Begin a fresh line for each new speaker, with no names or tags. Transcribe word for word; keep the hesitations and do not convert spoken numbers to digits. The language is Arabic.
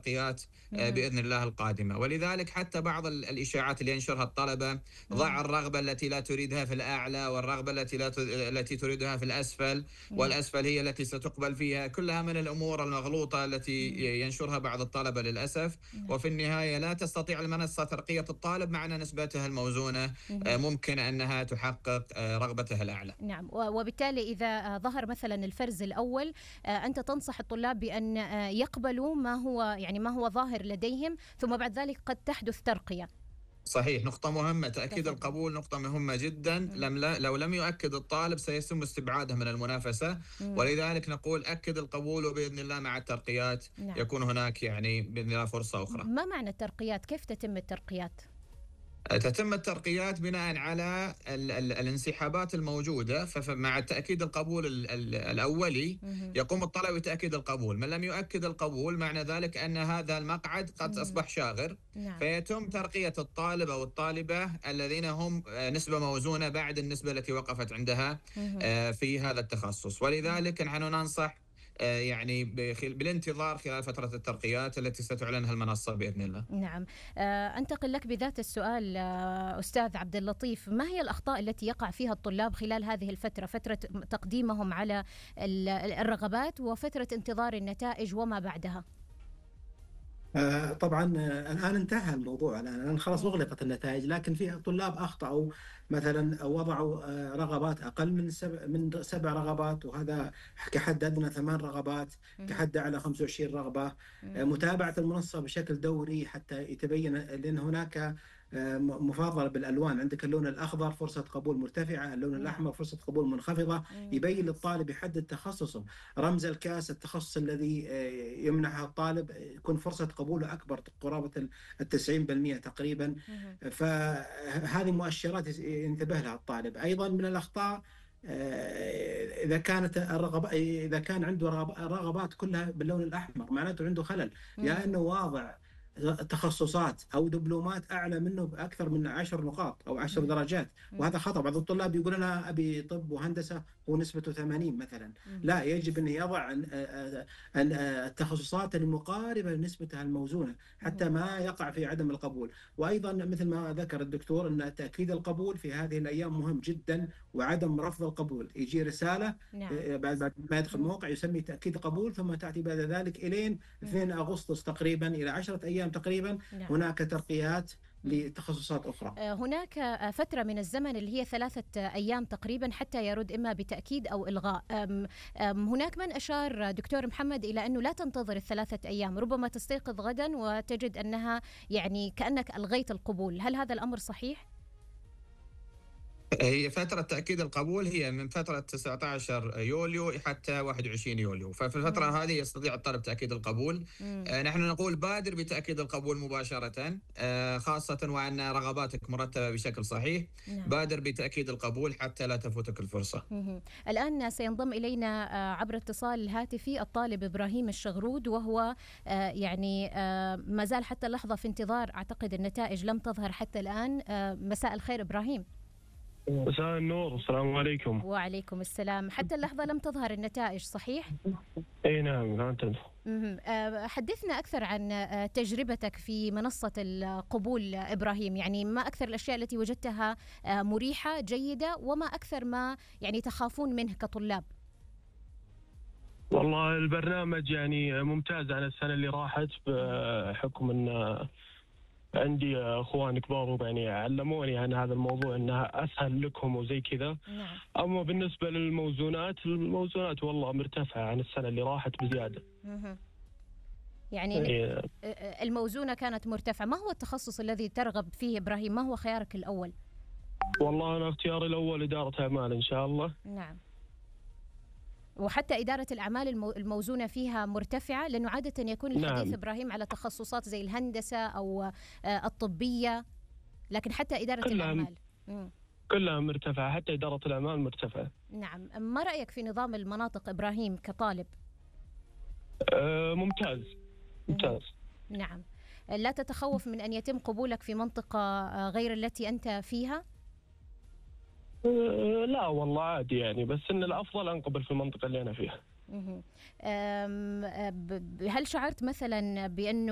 الترقيات
مهم.
بإذن الله القادمة. ولذلك حتى بعض الإشاعات اللي ينشرها الطلبة، ضع
مهم.
الرغبة التي لا تريدها في الأعلى والرغبة التي لا التي تريدها في الأسفل،
نعم.
والأسفل هي التي ستقبل فيها، كلها من الأمور المغلوطة التي
مهم.
ينشرها بعض الطلبة للأسف.
نعم.
وفي النهاية لا تستطيع المنصة ترقية الطالب مع أن نسبتها الموزونة
مهم.
ممكن أنها تحقق رغبته الأعلى.
نعم، وبالتالي إذا ظهر مثلا الفرز الأول، أنت تنصح الطلاب بأن يقبلوا ما هو يعني ما هو ظاهر لديهم، ثم بعد ذلك قد تحدث ترقية.
صحيح، نقطة مهمة. تأكيد
تفضل.
القبول نقطة مهمة جدا.
مم.
لم لا لو لم يؤكد الطالب سيتم استبعاده من المنافسة،
مم.
ولذلك نقول أكد القبول، وبإذن الله مع الترقيات
نعم.
يكون هناك يعني بإذن الله فرصة أخرى.
ما معنى الترقيات؟ كيف تتم الترقيات؟
تتم الترقيات بناء على ال ال الانسحابات الموجودة. فمع تأكيد القبول ال ال الأولي
مهم.
يقوم الطلب بتأكيد القبول. من لم يؤكد القبول معنى ذلك أن هذا المقعد قد
مهم.
أصبح شاغر،
نعم.
فيتم ترقية الطالب أو الطالبة الذين هم نسبة موزونة بعد النسبة التي وقفت عندها
مهم.
في هذا التخصص. ولذلك نحن ننصح يعني بالانتظار خلال فترة الترقيات التي ستعلنها المنصة بإذن الله.
نعم. أنتقل لك بذات السؤال أستاذ عبد اللطيف، ما هي الأخطاء التي يقع فيها الطلاب خلال هذه الفترة، فترة تقديمهم على الرغبات وفترة انتظار النتائج وما بعدها؟
آه طبعا آه الآن انتهى الموضوع، الآن خلاص أغلقت النتائج، لكن في طلاب أخطأوا مثلا وضعوا آه رغبات أقل من سبع من سبع رغبات، وهذا كحد أدنى ثمان رغبات، كحد أعلى خمسة وعشرين رغبة. آه متابعة المنصة بشكل دوري حتى يتبين، لأن هناك مفاضلة بالألوان، عندك اللون الأخضر فرصة قبول مرتفعة، اللون الأحمر فرصة قبول منخفضة، يبين للطالب يحدد تخصصه. رمز الكاس التخصص الذي يمنحه الطالب يكون فرصة قبوله أكبر، قرابة التسعين بالمئة تقريبا. فهذه مؤشرات ينتبه لها الطالب. أيضا من الأخطاء إذا كانت الرغبة إذا كان عنده رغبات كلها باللون الأحمر، معناته عنده خلل، يا يعني أنه واضع تخصصات أو دبلومات أعلى منه بأكثر من عشر نقاط أو عشر درجات، وهذا خطأ. بعض الطلاب يقول أنا أبي طب وهندسة ونسبته ثمانين مثلا، لا، يجب أن يضع التخصصات المقاربة لنسبتها الموزونة حتى ما يقع في عدم القبول. وأيضا مثل ما ذكر الدكتور أن تأكيد القبول في هذه الأيام مهم جدا، وعدم رفض القبول. يجي رسالة بعد ما يدخل الموقع يسمي تأكيد قبول، ثم تأتي بعد ذلك إلين اثنين أغسطس تقريبا إلى عشرة أيام تقريبا هناك ترقيات لتخصصات أخرى.
هناك فترة من الزمن اللي هي ثلاثة أيام تقريبا حتى يرد إما بتأكيد أو إلغاء. أم أم هناك من أشار دكتور محمد إلى أنه لا تنتظر الثلاثة أيام، ربما تستيقظ غدا وتجد أنها يعني كأنك ألغيت القبول. هل هذا الأمر صحيح؟
هي فترة تأكيد القبول هي من فترة تسعة عشر يوليو حتى واحد وعشرين يوليو، ففي الفترة مم. هذه يستطيع الطالب تأكيد القبول. آه نحن نقول بادر بتأكيد القبول مباشرة، آه خاصة وأن رغباتك مرتبة بشكل صحيح. نعم. بادر بتأكيد القبول حتى لا تفوتك الفرصة.
مم. الآن سينضم إلينا عبر اتصال هاتفي الطالب إبراهيم الشغرود، وهو آه يعني آه ما زال حتى اللحظة في انتظار، أعتقد النتائج لم تظهر حتى الآن. آه مساء الخير إبراهيم.
مساء النور، السلام عليكم.
وعليكم السلام. حتى اللحظة لم تظهر النتائج، صحيح؟
اي نعم، لا تنسى.
حدثنا أكثر عن تجربتك في منصة القبول إبراهيم، يعني ما أكثر الأشياء التي وجدتها مريحة جيدة، وما أكثر ما يعني تخافون منه كطلاب؟
والله البرنامج يعني ممتاز عن السنة اللي راحت، بحكم أن عندي اخوان كبار يعني علموني عن هذا الموضوع انها اسهل لكم وزي كذا.
نعم.
اما بالنسبه للموزونات، الموزونات والله مرتفعه عن السنه اللي راحت بزياده.
مه. يعني إيه. الموزونه كانت مرتفعه. ما هو التخصص الذي ترغب فيه ابراهيم؟ ما هو خيارك الاول؟
والله انا اختياري الاول اداره اعمال ان شاء الله.
نعم. وحتى إدارة الأعمال الموزونة فيها مرتفعة، لأنه عادة يكون الحديث نعم. إبراهيم على تخصصات زي الهندسة أو الطبية، لكن حتى إدارة
كلها
الأعمال
م... كلها مرتفعة، حتى إدارة الأعمال مرتفعة.
نعم. ما رأيك في نظام المناطق إبراهيم كطالب؟
أه ممتاز ممتاز.
م... نعم. لا تتخوف من أن يتم قبولك في منطقة غير التي أنت فيها؟
أه لا والله عادي يعني، بس إن الأفضل أنقبل في المنطقة اللي أنا فيها.
هل شعرت مثلا بأنه